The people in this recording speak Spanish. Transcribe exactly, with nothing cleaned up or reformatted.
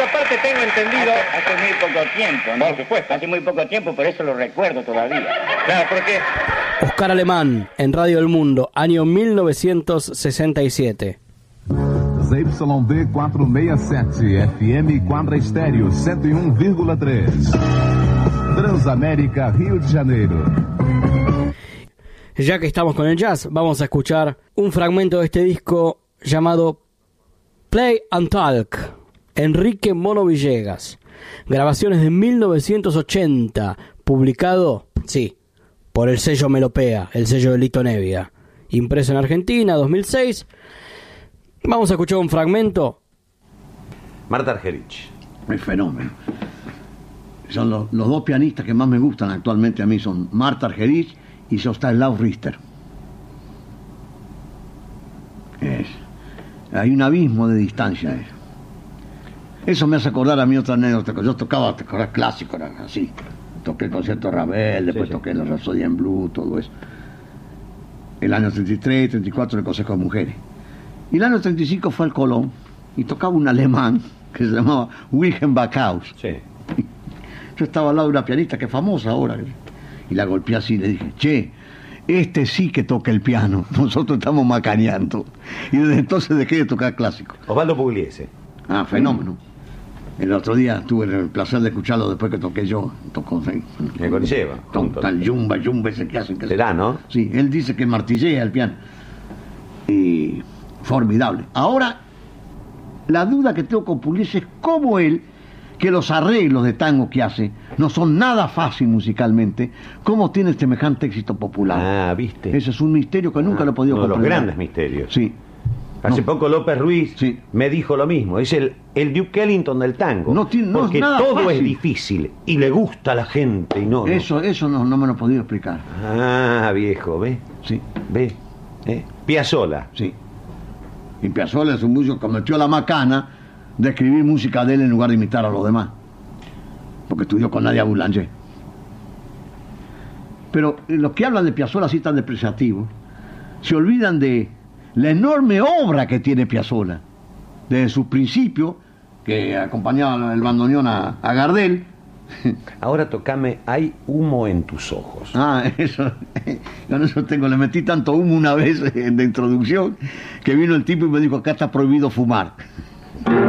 aparte tengo entendido... Hace, hace muy poco tiempo, ¿no? Por supuesto. Hace muy poco tiempo, por eso lo recuerdo todavía. Claro, porque... Oscar Alemán, en Radio El Mundo, año mil novecientos sesenta y siete. Z Y D cuatrocientos sesenta y siete, F M Quadra Estéreo ciento uno vírgula tres. Transamérica, Río de Janeiro. Ya que estamos con el jazz, vamos a escuchar un fragmento de este disco llamado Play and Talk, Enrique Mono Villegas. Grabaciones de mil novecientos ochenta, publicado, sí, por el sello Melopea, el sello de Lito Nevia. Impreso en Argentina, dos mil seis. Vamos a escuchar un fragmento. Marta Argerich. Es fenómeno. Son los, los dos pianistas que más me gustan actualmente a mí son Marta Argerich y Stanislav Richter. Es, hay un abismo de distancia. Eso. Eso me hace acordar a mí otra anécdota. Yo tocaba, te acordás, clásico, era así. Toqué el concierto de Ravel, después sí, sí. toqué la Rhapsody in Blue, todo eso. El año treinta y tres, treinta y cuatro, el Consejo de Mujeres. Y el año treinta y cinco fue al Colón y tocaba un alemán que se llamaba Wilhelm Backhaus. Sí. Yo estaba al lado de una pianista que es famosa ahora. Y la golpeé así y le dije, che, este sí que toca el piano. Nosotros estamos macaneando. Y desde entonces dejé de tocar clásico. Osvaldo Pugliese. Ah, fenómeno. El otro día tuve el placer de escucharlo después que toqué yo. Tocó en el Coliseo. Tal yumba, yumba ese que hacen. Que será, ¿no? Sí, él dice que martillea el piano. Y formidable. Ahora, la duda que tengo con Pugliese es cómo él, que los arreglos de tango que hace no son nada fácil musicalmente, cómo tiene semejante éxito popular. Ah, ¿viste? Ese es un misterio que nunca ah, lo he podido uno comprender. de los grandes misterios. Sí. Hace no. poco López Ruiz sí. me dijo lo mismo. Es el, el Duke Ellington del tango. No tiene, no porque es nada todo fácil. es difícil y le gusta a la gente y no. Eso, no. eso no, no me lo he podido explicar. Ah, viejo, ¿ve? Sí. ¿Ve? ¿Eh? Piazzolla. Sí. Y Piazzolla es un músico que cometió la macana de escribir música de él en lugar de imitar a los demás. Porque estudió con Nadia Boulanger. Pero los que hablan de Piazzolla así tan depreciativos se olvidan de la enorme obra que tiene Piazzolla. Desde sus principios, que acompañaba el bandoneón a, a Gardel. Ahora tocame, hay humo en tus ojos. Ah, eso. Con eso tengo, le metí tanto humo una vez de introducción que vino el tipo y me dijo, acá está prohibido fumar.